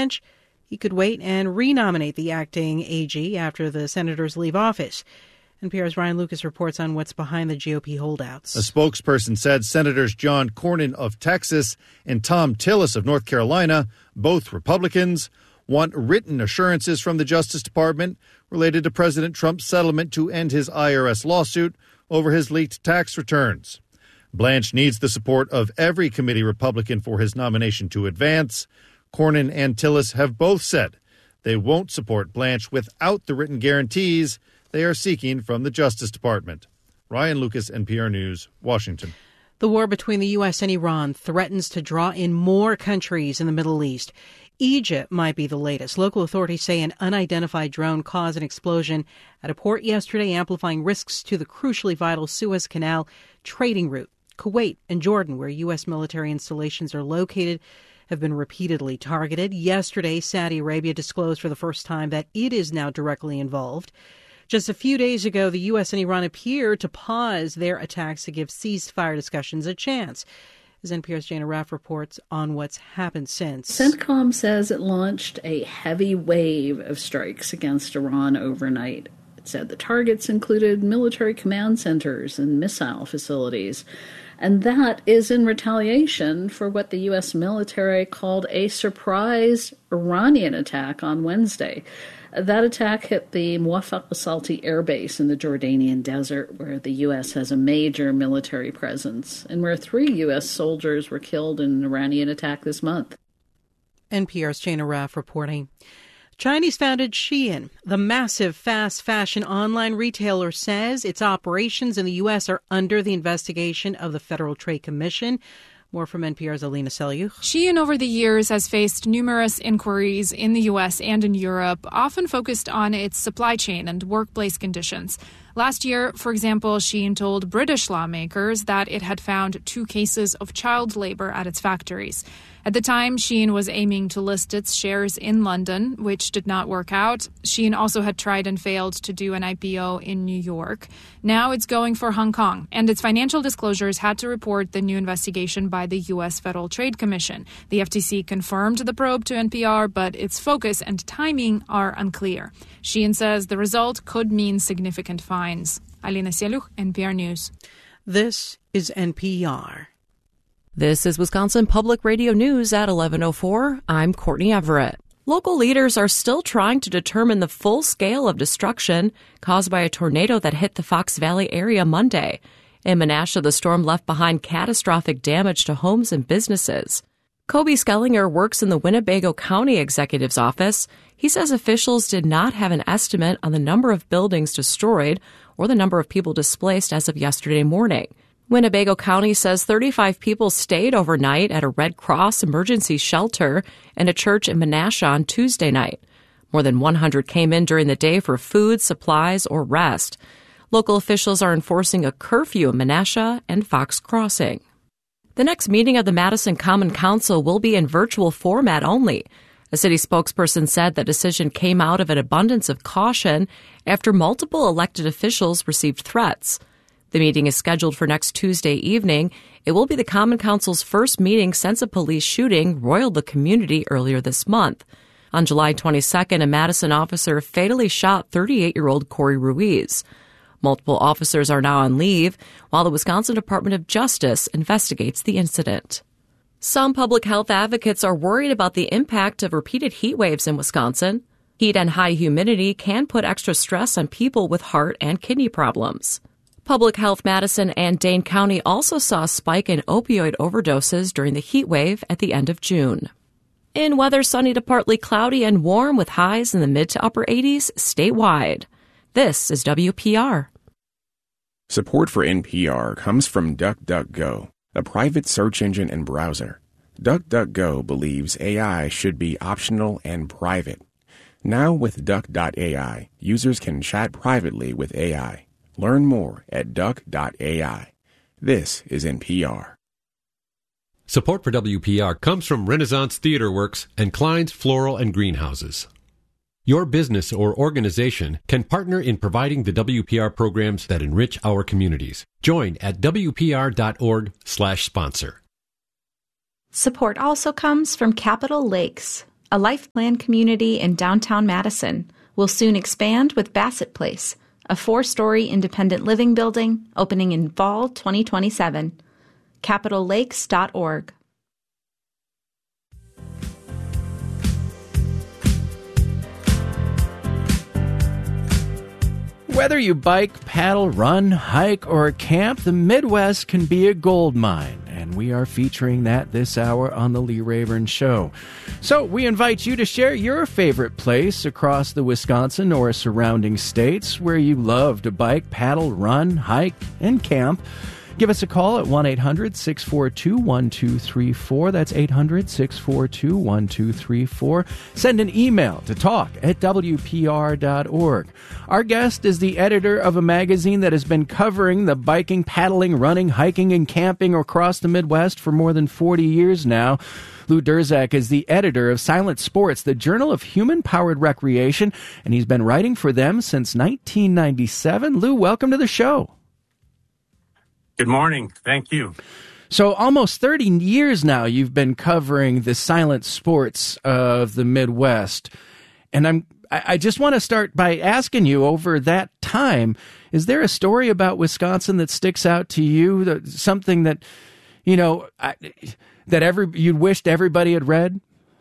bench, he could wait and renominate the acting AG after the senators leave office. NPR's Ryan Lucas reports on what's behind the GOP holdouts. A spokesperson said Senators John Cornyn of Texas and Thom Tillis of North Carolina, both Republicans, want written assurances from the Justice Department related to President Trump's settlement to end his IRS lawsuit over his leaked tax returns. Blanche needs the support of every committee Republican for his nomination to advance. Cornyn and Tillis have both said they won't support Blanche without the written guarantees they are seeking from the Justice Department. Ryan Lucas, NPR News, Washington. The war between the U.S. and Iran threatens to draw in more countries in the Middle East. Egypt might be the latest. Local authorities say an unidentified drone caused an explosion at a port yesterday, amplifying risks to the crucially vital Suez Canal trading route. Kuwait and Jordan, where U.S. military installations are located, have been repeatedly targeted. Yesterday, Saudi Arabia disclosed for the first time that it is now directly involved. Just a few days ago, the U.S. and Iran appeared to pause their attacks to give ceasefire discussions a chance. As NPR's Jana Raff reports on what's happened since. CENTCOM says it launched a heavy wave of strikes against Iran overnight. It said the targets included military command centers and missile facilities. And that is in retaliation for what the U.S. military called a surprise Iranian attack on Wednesday. That attack hit the Muwaffaq al-Salti air base in the Jordanian desert, where the U.S. has a major military presence, and where 3 U.S. soldiers were killed in an Iranian attack this month. NPR's Jana Raff reporting. Chinese-founded Shein, the massive fast fashion online retailer, says its operations in the U.S. are under the investigation of the Federal Trade Commission. More from NPR's Alina Selyukh. Shein over the years has faced numerous inquiries in the U.S. and in Europe, often focused on its supply chain and workplace conditions. Last year, for example, Shein told British lawmakers that it had found 2 cases of child labor at its factories. At the time, Shein was aiming to list its shares in London, which did not work out. Shein also had tried and failed to do an IPO in New York. Now it's going for Hong Kong, and its financial disclosures had to report the new investigation by the U.S. Federal Trade Commission. The FTC confirmed the probe to NPR, but its focus and timing are unclear. Shein says the result could mean significant fines. Alina Selyukh, NPR News. This is NPR. This is Wisconsin Public Radio News at 11:04. I'm Courtney Everett. Local leaders are still trying to determine the full scale of destruction caused by a tornado that hit the Fox Valley area Monday. In Menasha, the storm left behind catastrophic damage to homes and businesses. Kobe Skellinger works in the Winnebago County Executive's office. He says officials did not have an estimate on the number of buildings destroyed or the number of people displaced as of yesterday morning. Winnebago County says 35 people stayed overnight at a Red Cross emergency shelter and a church in Menasha on Tuesday night. More than 100 came in during the day for food, supplies, or rest. Local officials are enforcing a curfew in Menasha and Fox Crossing. The next meeting of the Madison Common Council will be in virtual format only. A city spokesperson said the decision came out of an abundance of caution after multiple elected officials received threats. The meeting is scheduled for next Tuesday evening. It will be the Common Council's first meeting since a police shooting roiled the community earlier this month. On July 22nd, a Madison officer fatally shot 38-year-old Corey Ruiz. Multiple officers are now on leave, while the Wisconsin Department of Justice investigates the incident. Some public health advocates are worried about the impact of repeated heat waves in Wisconsin. Heat and high humidity can put extra stress on people with heart and kidney problems. Public Health Madison and Dane County also saw a spike in opioid overdoses during the heat wave at the end of June. In weather, sunny to partly cloudy and warm with highs in the mid to upper 80s statewide. This is WPR. Support for NPR comes from DuckDuckGo, a private search engine and browser. DuckDuckGo believes AI should be optional and private. Now with Duck.ai, users can chat privately with AI. Learn more at duck.ai. This is NPR. Support for WPR comes from Renaissance Theater Works and Klein's Floral and Greenhouses. Your business or organization can partner in providing the WPR programs that enrich our communities. Join at WPR.org/sponsor. Support also comes from Capital Lakes, a life plan community in downtown Madison, will soon expand with Bassett Place, a 4-story independent living building opening in fall 2027. CapitolLakes.org. Whether you bike, paddle, run, hike, or camp, the Midwest can be a gold mine, and we are featuring that this hour on The Lee Rayburn Show. So we invite you to share your favorite place across the Wisconsin or surrounding states where you love to bike, paddle, run, hike, and camp. Give us a call at 1-800-642-1234. That's 800-642-1234. Send an email to talk@wpr.org. Our guest is the editor of a magazine that has been covering the biking, paddling, running, hiking, and camping across the Midwest for more than 40 years now. Lou Durzak is the editor of Silent Sports, the Journal of Human-Powered Recreation, and he's been writing for them since 1997. Lou, welcome to the show. Good morning. Thank you. So almost 30 years now you've been covering the silent sports of the Midwest. And I just want to start by asking you, over that time, is there a story about Wisconsin that sticks out to you, something that, you know, you wished everybody had read?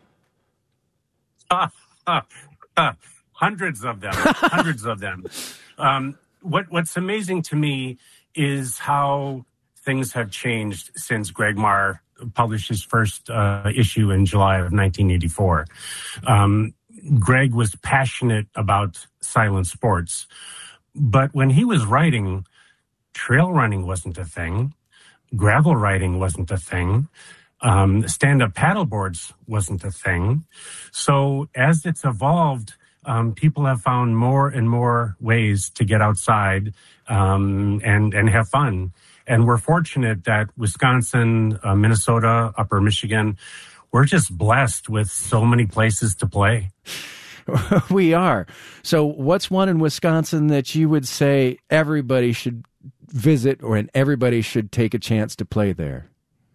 Hundreds of them. What's amazing to me is how things have changed since Greg Marr published his first issue in July of 1984. Greg was passionate about silent sports, but when he was writing, trail running wasn't a thing, gravel riding wasn't a thing, stand-up paddleboards wasn't a thing. So as it's evolved, people have found more and more ways to get outside and have fun. And we're fortunate that Wisconsin, Minnesota, Upper Michigan, we're just blessed with so many places to play. We are. So what's one in Wisconsin that you would say everybody should visit, and everybody should take a chance to play there?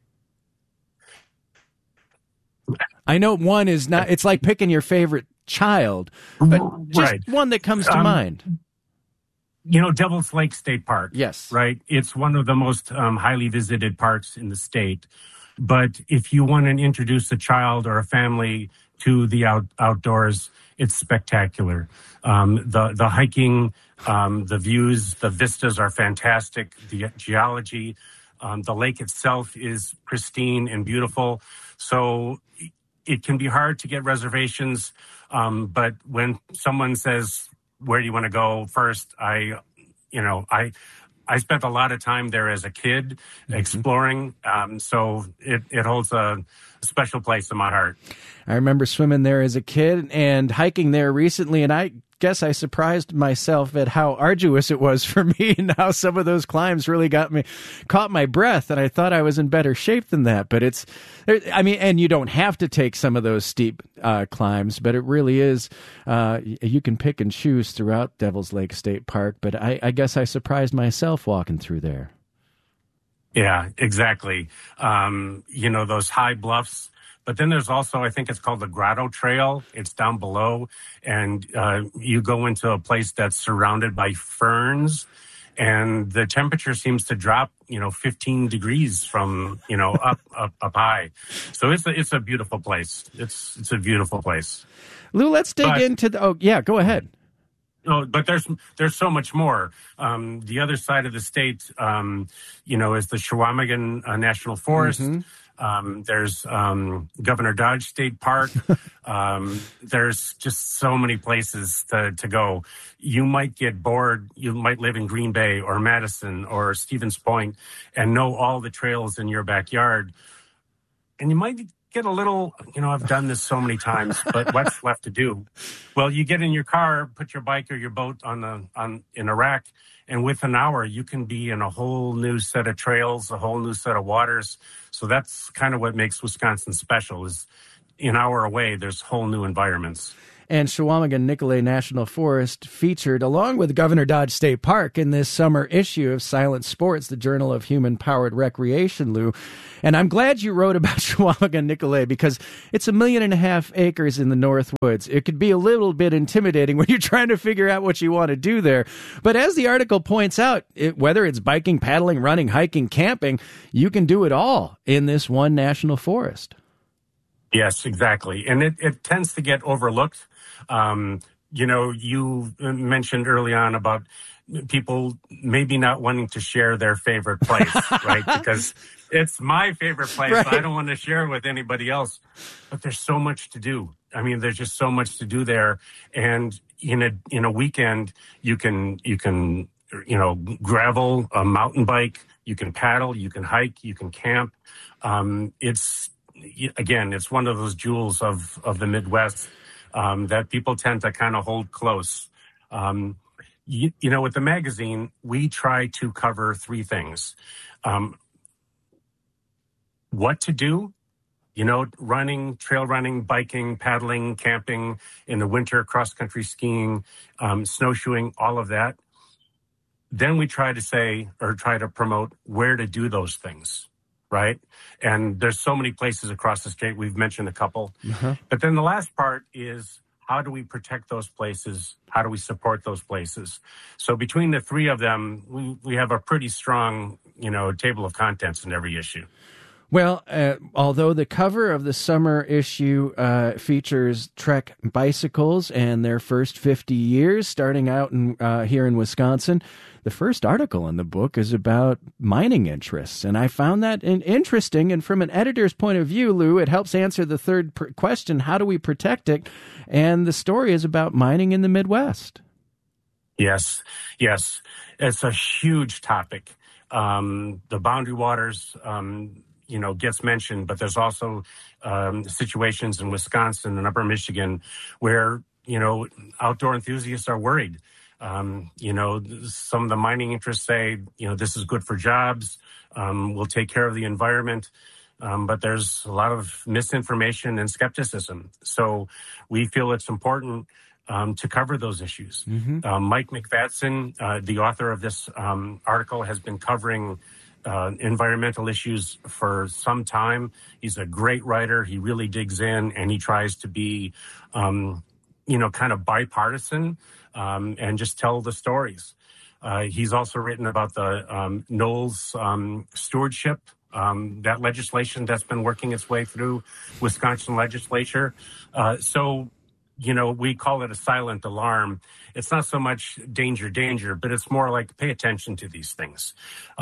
I know one is not, it's like picking your favorite child, but just one that comes to mind. You know, Devil's Lake State Park. Yes. Right? It's one of the most highly visited parks in the state. But if you want to introduce a child or a family to the outdoors, it's spectacular. The hiking, the views, the vistas are fantastic. The geology, the lake itself is pristine and beautiful. So it can be hard to get reservations. But when someone says, where do you want to go first? I spent a lot of time there as a kid exploring. So it holds a special place in my heart. I remember swimming there as a kid and hiking there recently, and I guess I surprised myself at how arduous it was for me and how some of those climbs really caught my breath, and I thought I was in better shape than that. But and you don't have to take some of those steep climbs, but it really is, you can pick and choose throughout Devil's Lake State Park, but I guess I surprised myself walking through there. Yeah, exactly. Those high bluffs. But then there's also, I think it's called the Grotto Trail. It's down below, and you go into a place that's surrounded by ferns, and the temperature seems to drop, 15 degrees from, up high. So it's a beautiful place. It's a beautiful place. Lou, let's dig into go ahead. No, but there's so much more. The other side of the state, is the Chequamegon National Forest. Mm-hmm. There's Governor Dodge State Park. There's just so many places to go. You might get bored. You might live in Green Bay or Madison or Stevens Point and know all the trails in your backyard. And you might get a little, I've done this so many times, but what's left to do? Well, you get in your car, put your bike or your boat in a rack, and within an hour, you can be in a whole new set of trails, a whole new set of waters. So that's kind of what makes Wisconsin special, is an hour away, there's whole new environments. And Chequamegon-Nicolet National Forest featured, along with Governor Dodge State Park, in this summer issue of Silent Sports, the Journal of Human-Powered Recreation, Lou. And I'm glad you wrote about Chequamegon-Nicolet because it's 1.5 million acres in the North Woods. It could be a little bit intimidating when you're trying to figure out what you want to do there. But as the article points out, whether it's biking, paddling, running, hiking, camping, you can do it all in this one national forest. Yes, exactly. And it tends to get overlooked. You mentioned early on about people maybe not wanting to share their favorite place, right? Because it's my favorite place. Right. I don't want to share it with anybody else. But there's so much to do. I mean, there's just so much to do there. And in a weekend, you can gravel, a mountain bike, you can paddle, you can hike, you can camp. It's one of those jewels of the Midwest that people tend to kind of hold close. With the magazine, we try to cover 3 things. What to do, running, trail running, biking, paddling, camping, in the winter, cross-country skiing, snowshoeing, all of that. Then we try to promote where to do those things. Right. And there's so many places across the state. We've mentioned a couple. Uh-huh. But then the last part is, how do we protect those places? How do we support those places? So between the 3 of them, we have a pretty strong, table of contents in every issue. Well, although the cover of the summer issue features Trek bicycles and their first 50 years, starting out here in Wisconsin, the first article in the book is about mining interests. And I found that interesting. And from an editor's point of view, Lou, it helps answer the third question, how do we protect it? And the story is about mining in the Midwest. Yes. It's a huge topic. The Boundary Waters, gets mentioned, but there's also situations in Wisconsin and Upper Michigan where, outdoor enthusiasts are worried. Some of the mining interests say, this is good for jobs. We'll take care of the environment. But there's a lot of misinformation and skepticism. So we feel it's important to cover those issues. Mm-hmm. Mike McFadden, the author of this article, has been covering environmental issues for some time. He's a great writer. He really digs in, and he tries to be, kind of bipartisan and just tell the stories. He's also written about the Knowles stewardship, that legislation that's been working its way through Wisconsin legislature. We call it a silent alarm. It's not so much danger, but it's more like pay attention to these things.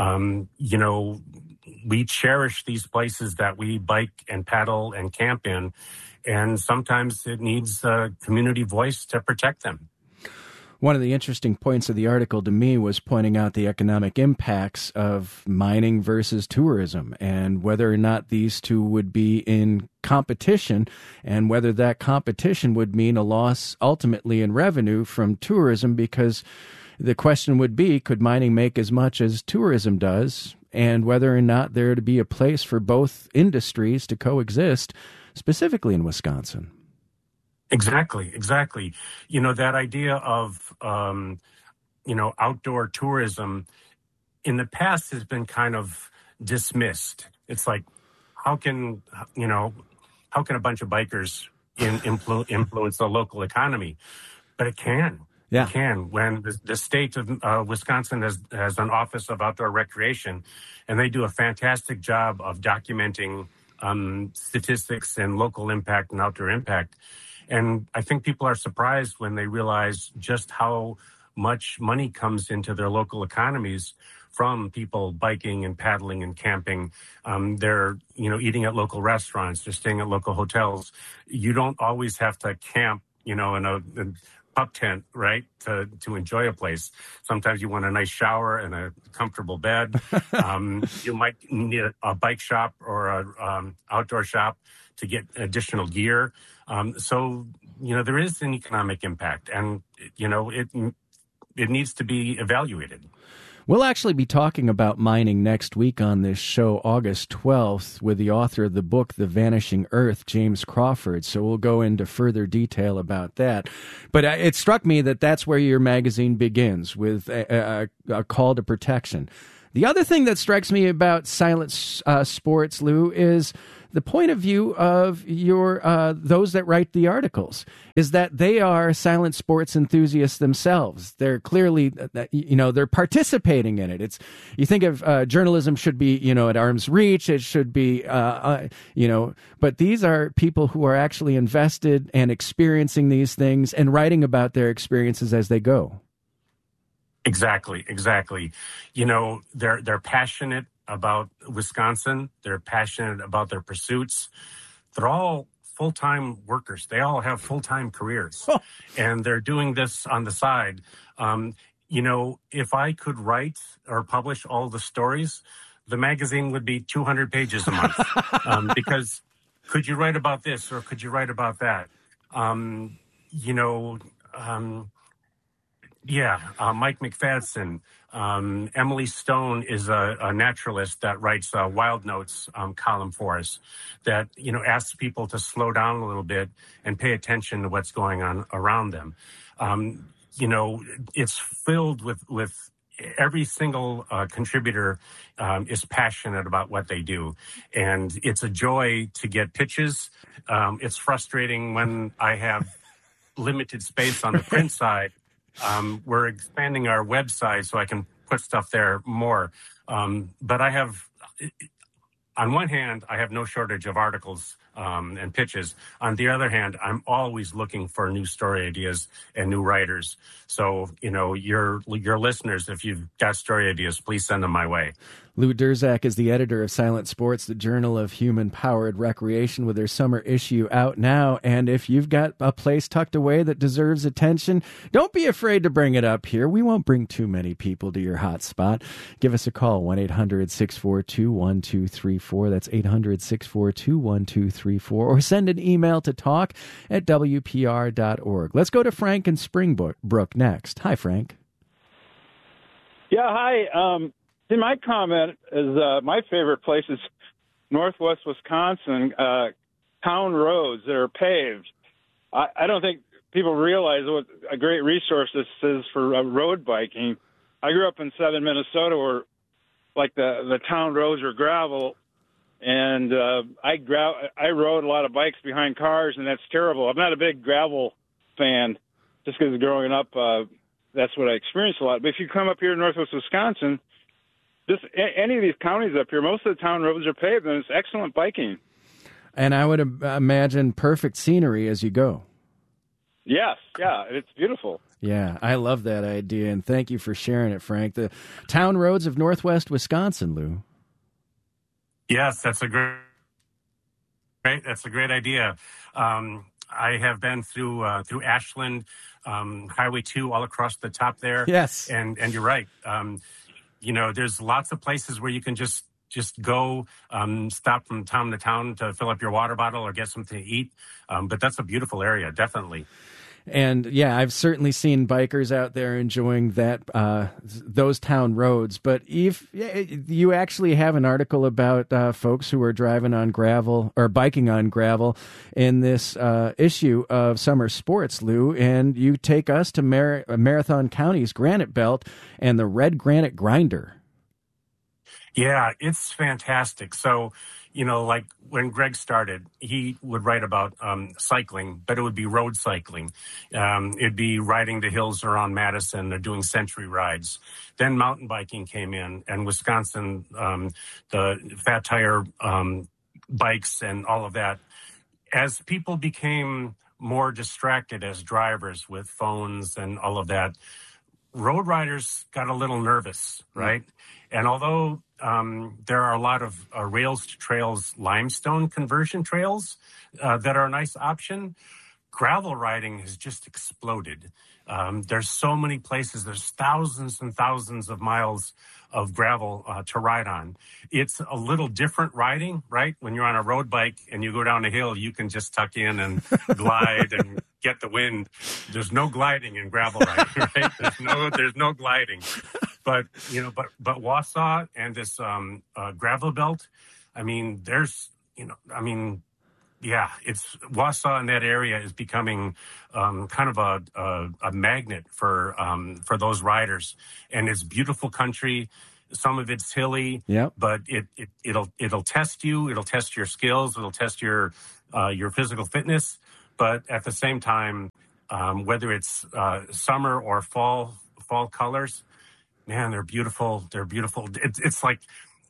We cherish these places that we bike and paddle and camp in, and sometimes it needs a community voice to protect them. One of the interesting points of the article to me was pointing out the economic impacts of mining versus tourism and whether or not these two would be in competition and whether that competition would mean a loss ultimately in revenue from tourism, because the question would be, could mining make as much as tourism does, and whether or not there to be a place for both industries to coexist, specifically in Wisconsin. Exactly. That idea of, outdoor tourism in the past has been kind of dismissed. It's like, how can a bunch of bikers influence the local economy? But it can. Yeah. It can. When the state of Wisconsin has an Office of Outdoor Recreation, and they do a fantastic job of documenting statistics and local impact and outdoor impact. And I think people are surprised when they realize just how much money comes into their local economies from people biking and paddling and camping. They're, eating at local restaurants, they're staying at local hotels. You don't always have to camp, in a pup tent, right, to enjoy a place. Sometimes you want a nice shower and a comfortable bed. You might need a bike shop or a outdoor shop to get additional gear. There is an economic impact, and, it needs to be evaluated. We'll actually be talking about mining next week on this show, August 12th, with the author of the book, The Vanishing Earth, James Crawford. So we'll go into further detail about that. But it struck me that that's where your magazine begins, with a call to protection. The other thing that strikes me about Silent Sports, Lou, is the point of view of your those that write the articles, is that they are silent sports enthusiasts themselves. They're clearly, they're participating in it. It's, you think of journalism should be, at arm's reach. It should be, but these are people who are actually invested and experiencing these things and writing about their experiences as they go. Exactly. They're passionate about Wisconsin. They're passionate about their pursuits. They're all full-time workers. They all have full-time careers, and they're doing this on the side. If I could write or publish all the stories, the magazine would be 200 pages a month. Because could you write about this or could you write about that? Mike McFadden, Emily Stone is a naturalist that writes a Wild Notes column for us that, asks people to slow down a little bit and pay attention to what's going on around them. It's filled with every single contributor is passionate about what they do. And it's a joy to get pitches. It's frustrating when I have limited space on the print side. We're expanding our website so I can put stuff there more. But I have, on one hand, I have no shortage of articles and pitches. On the other hand, I'm always looking for new story ideas and new writers. So, your listeners, if you've got story ideas, please send them my way. Lou Durzak is the editor of Silent Sports, the Journal of Human-Powered Recreation, with their summer issue out now. And if you've got a place tucked away that deserves attention, don't be afraid to bring it up here. We won't bring too many people to your hot spot. Give us a call, 1-800-642-1234. That's 800-642-1234. Or send an email to talk@wpr.org. Let's go to Frank in Springbrook next. Hi, Frank. Yeah, hi. My comment is my favorite place is Northwest Wisconsin, town roads that are paved. I don't think people realize what a great resource this is for road biking. I grew up in southern Minnesota where, the town roads are gravel, and I rode a lot of bikes behind cars, and that's terrible. I'm not a big gravel fan just because growing up, that's what I experienced a lot. But if you come up here to Northwest Wisconsin, just any of these counties up here, most of the town roads are paved, and it's excellent biking. And I would imagine perfect scenery as you go. Yes, yeah, it's beautiful. Yeah, I love that idea, and thank you for sharing it, Frank. The town roads of Northwest Wisconsin, Lou. Yes, that's a great idea. I have been through Ashland, Highway 2, all across the top there. Yes, and you're right. There's lots of places where you can just go, stop from town to town to fill up your water bottle or get something to eat. But that's a beautiful area, definitely. And yeah, I've certainly seen bikers out there enjoying those town roads. But Eve, you actually have an article about folks who are driving on gravel or biking on gravel in this issue of Summer Sports, Lou. And you take us to Marathon County's Granite Belt and the Red Granite Grinder. Yeah, it's fantastic. So, when Greg started, he would write about cycling, but it would be road cycling. It'd be riding the hills around Madison or doing century rides. Then mountain biking came in, and Wisconsin, the fat tire bikes and all of that. As people became more distracted as drivers with phones and all of that, road riders got a little nervous, right? And although there are a lot of rails to trails limestone conversion trails that are a nice option, gravel riding has just exploded. There's so many places. There's thousands and thousands of miles of gravel to ride on. It's a little different riding, right? When you're on a road bike and you go down a hill, you can just tuck in and glide and get the wind. There's no gliding in gravel riding, right? There's no gliding. But Wausau and this gravel belt, I mean, it's Wausau in that area is becoming kind of a magnet for those riders, and it's beautiful country. Some of it's hilly, but it'll test you. It'll test your skills. It'll test your physical fitness. But at the same time, whether it's summer or fall colors, man, they're beautiful. They're beautiful. It's like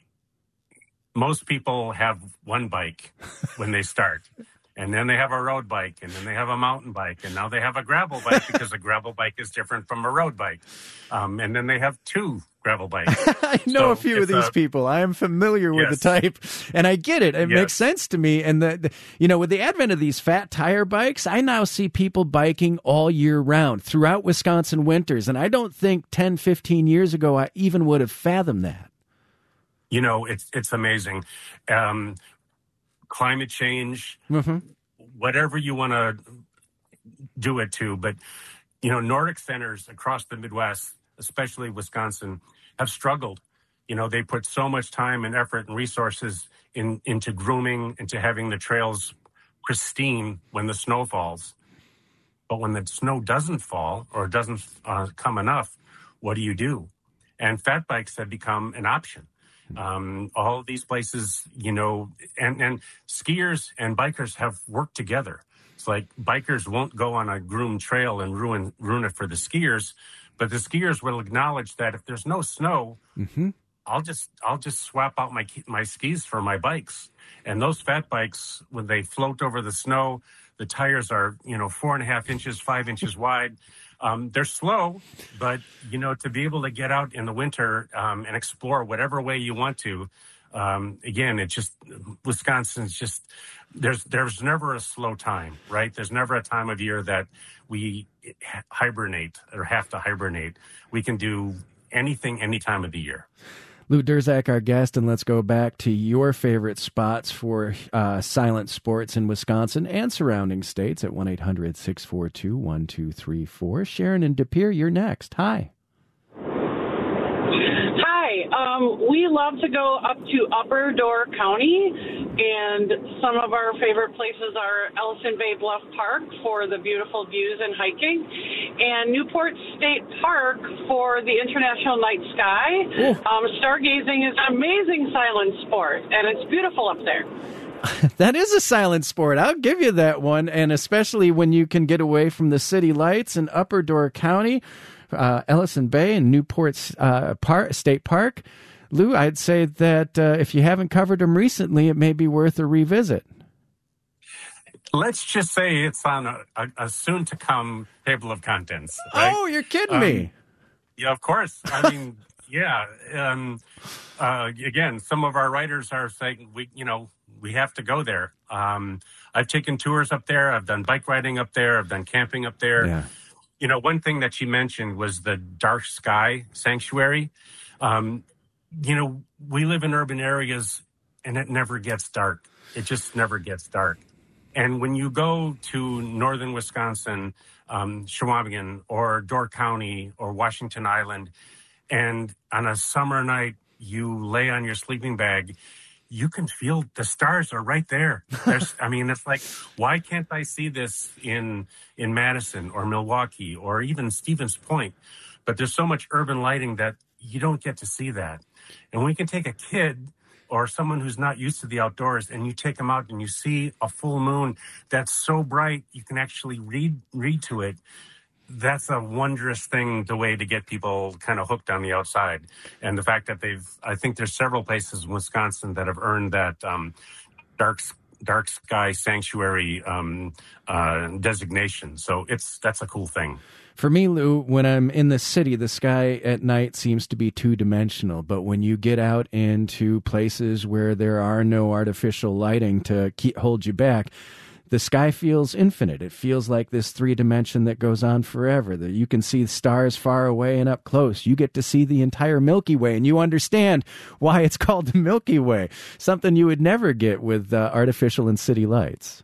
most people have one bike when they start, and then they have a road bike, and then they have a mountain bike, and now they have a gravel bike because a gravel bike is different from a road bike. And then they have two gravel bikes. I know a few of these people. I am familiar with the type, and I get it. It makes sense to me. And with the advent of these fat tire bikes, I now see people biking all year round throughout Wisconsin winters. And I don't think 10, 15 years ago I even would have fathomed that. It's amazing. Climate change, whatever you want to do it to. But, Nordic centers across the Midwest, especially Wisconsin, have struggled. They put so much time and effort and resources into grooming, into having the trails pristine when the snow falls. But when the snow doesn't fall or doesn't come enough, what do? And fat bikes have become an option. All of these places, and skiers and bikers have worked together. It's like bikers won't go on a groomed trail and ruin it for the skiers, but the skiers will acknowledge that if there's no snow, I'll just swap out my skis for my bikes. And those fat bikes, when they float over the snow, the tires are 4.5 inches, 5 inches wide. They're slow, but to be able to get out in the winter and explore whatever way you want to, again, it's just Wisconsin's just there's never a slow time, right? There's never a time of year that we hibernate or have to hibernate. We can do anything any time of the year. Lou Durzak, our guest, and let's go back to your favorite spots for silent sports in Wisconsin and surrounding states at 1-800-642-1234. Sharon and De Pere, you're next. Hi. We love to go up to Upper Door County, and some of our favorite places are Ellison Bay Bluff Park for the beautiful views and hiking, and Newport State Park for the International Night Sky. Stargazing is an amazing silent sport, and it's beautiful up there. That is a silent sport. I'll give you that one, and especially when you can get away from the city lights in Upper Door County, Ellison Bay and Newport State Park. Lou, I'd say that if you haven't covered them recently, it may be worth a revisit. Let's just say it's on a soon-to-come table of contents. Right? Oh, you're kidding me. Yeah, of course. I mean, yeah. Again, some of our writers are saying, we have to go there. I've taken tours up there. I've done bike riding up there. I've done camping up there. Yeah. One thing that you mentioned was the Dark Sky Sanctuary. We live in urban areas and it never gets dark. It just never gets dark. And when you go to northern Wisconsin, Shawinigan or Door County or Washington Island, and on a summer night, you lay on your sleeping bag, you can feel the stars are right there. It's like, why can't I see this in Madison or Milwaukee or even Stevens Point? But there's so much urban lighting that you don't get to see that. And when you can take a kid or someone who's not used to the outdoors and you take them out and you see a full moon that's so bright you can actually read to it, that's a wondrous thing, the way to get people kind of hooked on the outside. And the fact that I think there's several places in Wisconsin that have earned that dark sky sanctuary designation. So that's a cool thing. For me, Lou, when I'm in the city, the sky at night seems to be two-dimensional. But when you get out into places where there are no artificial lighting to hold you back, the sky feels infinite. It feels like this 3-dimension that goes on forever, that you can see stars far away and up close. You get to see the entire Milky Way, and you understand why it's called the Milky Way, something you would never get with artificial and city lights.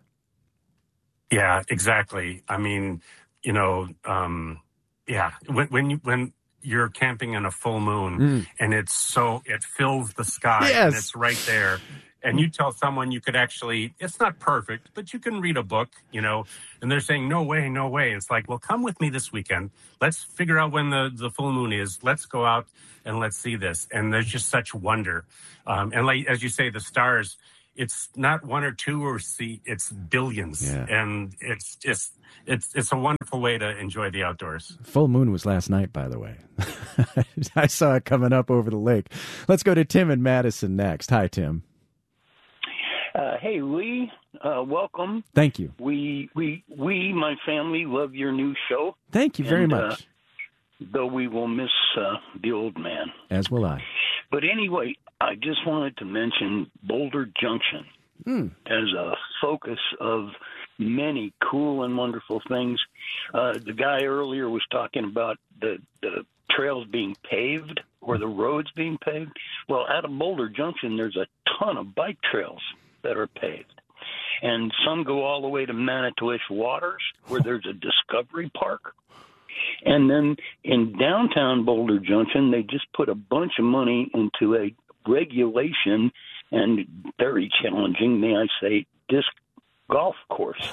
Yeah, exactly. I mean, when you're camping in a full moon and it fills the sky and it's right there. And you tell someone you could actually, it's not perfect, but you can read a book, and they're saying, no way. It's like, well, come with me this weekend. Let's figure out when the full moon is. Let's go out and let's see this. And there's just such wonder. And like, as you say, the stars, it's not one or two it's billions. Yeah. And it's a wonderful way to enjoy the outdoors. Full moon was last night, by the way. I saw it coming up over the lake. Let's go to Tim in Madison next. Hi, Tim. Hey, Lee, welcome. Thank you. We, my family, love your new show. Thank you very much. Though we will miss the old man. As will I. But anyway, I just wanted to mention Boulder Junction as a focus of many cool and wonderful things. The guy earlier was talking about the trails being paved or the roads being paved. Well, out of Boulder Junction, there's a ton of bike trails that are paved. And some go all the way to Manitowish Waters, where there's a discovery park. And then in downtown Boulder Junction, they just put a bunch of money into a regulation and very challenging, may I say, disc golf course.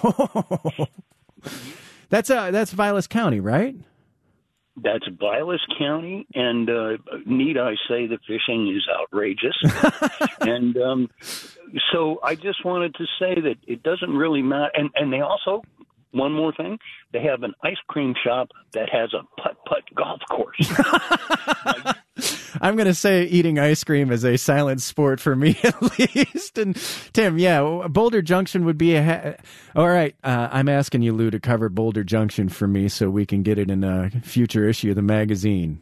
That's Vilas County, right? That's Vilas County, and need I say the fishing is outrageous. And so I just wanted to say that it doesn't really matter. And they also, one more thing, they have an ice cream shop that has a putt-putt golf course. I'm going to say eating ice cream is a silent sport for me, at least. And Tim, yeah, Boulder Junction would be all right. I'm asking you, Lou, to cover Boulder Junction for me so we can get it in a future issue of the magazine.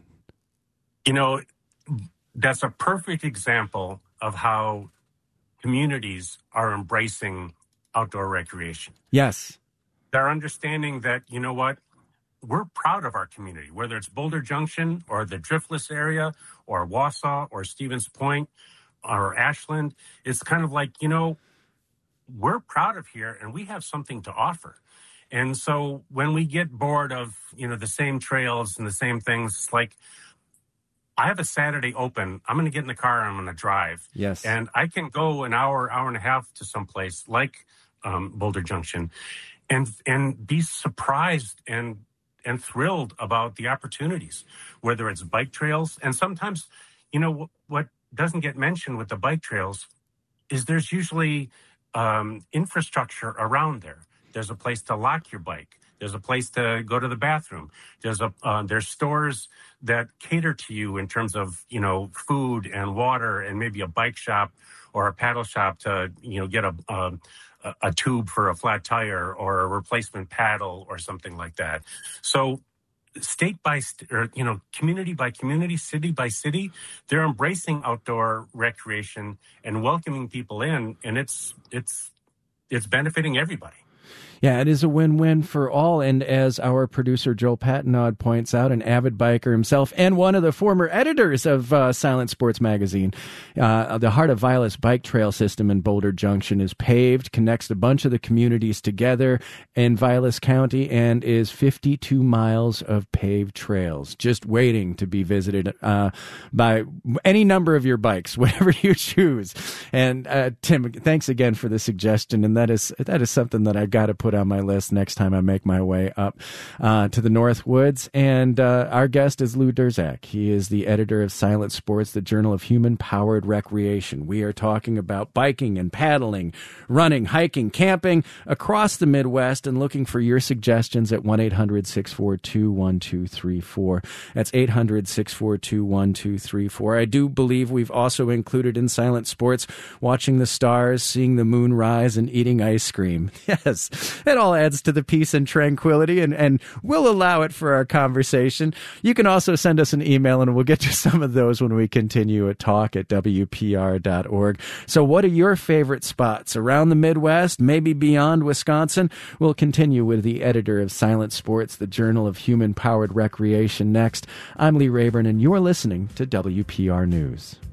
That's a perfect example of how communities are embracing outdoor recreation. Yes. They're understanding that, you know what? We're proud of our community, whether it's Boulder Junction or the Driftless area or Wausau or Stevens Point or Ashland. It's kind of like, we're proud of here and we have something to offer. And so when we get bored of, the same trails and the same things, it's like, I have a Saturday open. I'm going to get in the car and I'm going to drive. Yes. And I can go an hour and a half to someplace like Boulder Junction and be surprised and thrilled about the opportunities, whether it's bike trails. And sometimes, what doesn't get mentioned with the bike trails is there's usually infrastructure around there. There's a place to lock your bike. There's a place to go to the bathroom. There's stores that cater to you in terms of, food and water and maybe a bike shop or a paddle shop to, get a tube for a flat tire or a replacement paddle or something like that. So state by community by community, city by city, they're embracing outdoor recreation and welcoming people in, and it's benefiting everybody. Yeah, it is a win-win for all. And as our producer Joel Pattinaud points out, an avid biker himself and one of the former editors of Silent Sports Magazine, the Heart of Vilas bike trail system in Boulder Junction is paved, connects a bunch of the communities together in Vilas County, and is 52 miles of paved trails, just waiting to be visited by any number of your bikes, whatever you choose. And Tim, thanks again for the suggestion. And that is something that I've got to put on my list next time I make my way up to the North Woods. And our guest is Lou Derzak. He is the editor of Silent Sports, the Journal of Human-Powered Recreation. We are talking about biking and paddling, running, hiking, camping across the Midwest, and looking for your suggestions at 1-800-642-1234. That's 800-642-1234. I do believe we've also included in Silent Sports watching the stars, seeing the moon rise, and eating ice cream. Yes. It all adds to the peace and tranquility, and we'll allow it for our conversation. You can also send us an email, and we'll get to some of those when we continue at talk@wpr.org. So what are your favorite spots around the Midwest, maybe beyond Wisconsin? We'll continue with the editor of Silent Sports, the Journal of Human-Powered Recreation, next. I'm Lee Rayburn, and you're listening to WPR News.